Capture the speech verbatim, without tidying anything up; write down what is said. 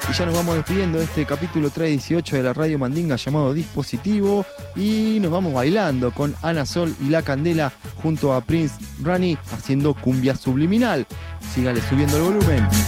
Y ya nos vamos despidiendo de este capítulo trescientos dieciocho de la Radio Mandinga llamado Dispositivo. Y nos vamos bailando con Ana Sol y La Candela junto a Prince Rani haciendo cumbia subliminal. Sígale subiendo el volumen.